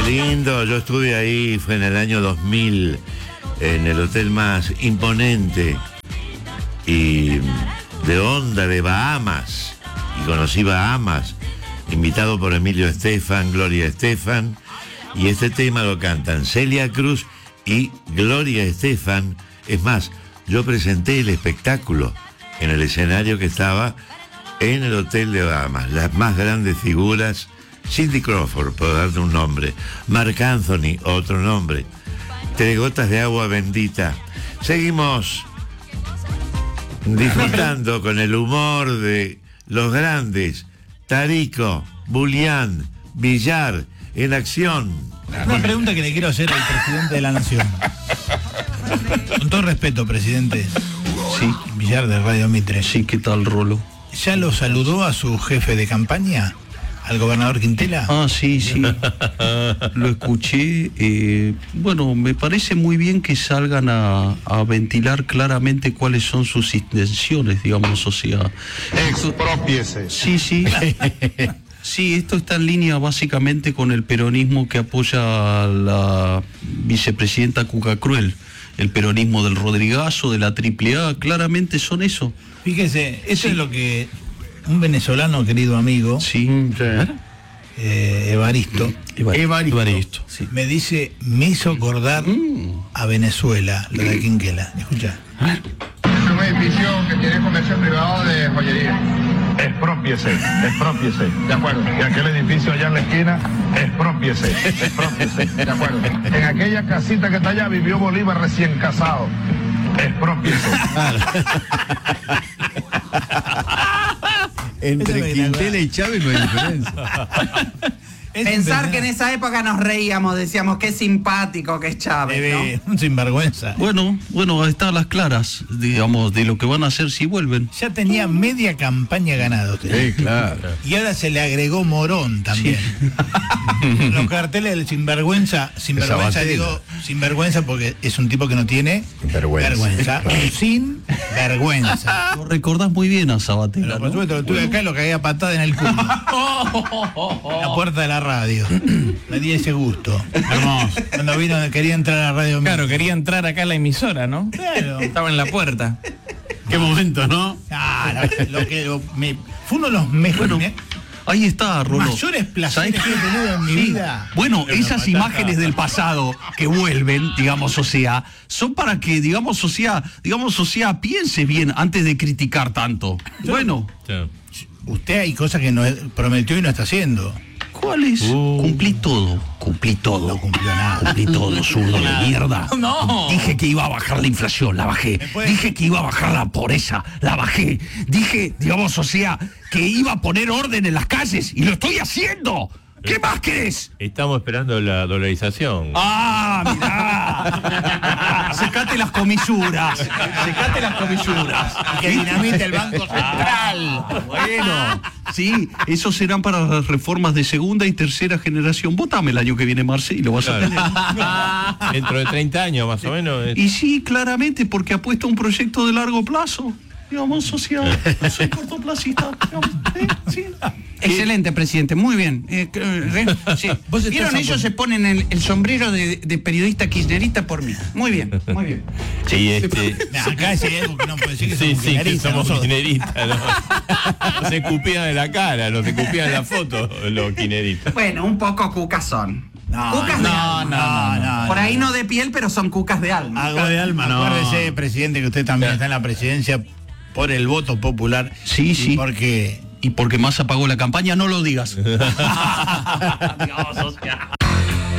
Lindo, yo estuve ahí, fue en el año 2000, en el hotel más imponente y de onda de Bahamas, y conocí Bahamas, invitado por Emilio Estefan, Gloria Estefan, y este tema lo cantan Celia Cruz y Gloria Estefan. Es más, yo presenté el espectáculo en el escenario que estaba en el hotel de Bahamas, las más grandes figuras. Cindy Crawford, por darte un nombre. Marc Anthony, otro nombre. 3 gotas de agua bendita. Seguimos disfrutando con el humor de los grandes. Tarico, Bulián, Villar, en acción. Una pregunta que le quiero hacer al presidente de la Nación. Con todo respeto, presidente. Sí. Villar de Radio Mitre. Sí, ¿qué tal, Rolo? ¿Ya lo saludó a su jefe de campaña? ¿Al gobernador Quintela? Ah, sí. Lo escuché. Bueno, me parece muy bien que salgan a ventilar claramente cuáles son sus intenciones, digamos, o sea... Expropiese. Sí. Sí, esto está en línea básicamente con el peronismo que apoya a la vicepresidenta Cuca Cruel. El peronismo del Rodrigazo, de la AAA, claramente son eso. Fíjese, eso es lo que un venezolano, querido amigo, Sí. Evaristo, Sí. me dice, me hizo acordar a Venezuela, lo de Quinquela. Escucha. Es un edificio que tiene comercio privado de joyería. Expropiese. De acuerdo. Y aquel edificio allá en la esquina, expropiese. De acuerdo. En aquella casita que está allá vivió Bolívar recién casado. Expropiese. Entre Quintela y Chávez no hay diferencia. Pensar que en esa época nos reíamos, decíamos qué simpático que es Chávez, ¿no? Un sinvergüenza. Bueno, están las claras, digamos, de lo que van a hacer si vuelven. Ya tenía media campaña ganada usted. Sí, claro. Y ahora se le agregó Morón también. Los carteles del sinvergüenza digo sinvergüenza porque es un tipo que no tiene vergüenza. Un sinvergüenza. Lo recordás muy bien a Sabatella, Pero por ¿no? supuesto, lo tuve acá y lo cagué a patada en el culo. En la puerta de la radio. Le di ese gusto. Hermoso. Cuando vino, quería entrar a la radio. Claro, quería entrar acá a la emisora, ¿no? Claro. Estaba en la puerta. Qué momento, ¿no? Fue uno de los mejores. Ahí está, Rolo. Mayores placeres ¿Sabés que he tenido en mi vida. Bueno, Pero esas imágenes del pasado que vuelven, digamos, o sea, son para que, digamos, o sea, piense bien antes de criticar tanto. Bueno, Usted hay cosas que no prometió y no está haciendo. ¿cuáles? Cumplí todo. No cumplió nada. Cumplí todo, zurdo de mierda. No. Dije que iba a bajar la inflación, la bajé. Dije que iba a bajar la pobreza, la bajé. Dije, digamos, o sea, que iba a poner orden en las calles y lo estoy haciendo. ¿Qué más querés? Estamos esperando la dolarización. ¡Ah, mirá! Secate las comisuras. Que dinamite el Banco Central. Bueno, sí, esos serán para las reformas de segunda y tercera generación. Votame el año que viene, Marce, y lo vas a tener. Dentro de 30 años, más o menos. Y sí, claramente, porque apuesta a un proyecto de largo plazo. Digamos, social, no soy cortoplacista. Digamos, sí. Excelente, presidente, muy bien. Sí. Vos estás ¿Vieron? Ellos se ponen el sombrero de periodista kirchnerista por mí. Muy bien. Sí, Acá hay algo que no puede decir que Sí, somos que kirchneristas somos nosotros. kirchneristas. ¿No? Se escupían en la cara, no se escupían en la foto los kirchneristas. Bueno, un poco cucas son. No, Cucas de alma. no. Por ahí no de piel, pero son cucas de alma. Algo de alma, no. Acuérdese, presidente, que usted también está en la presidencia por el voto popular. Sí, sí. Porque Y porque Massa pagó la campaña, no lo digas. Dios, Oscar.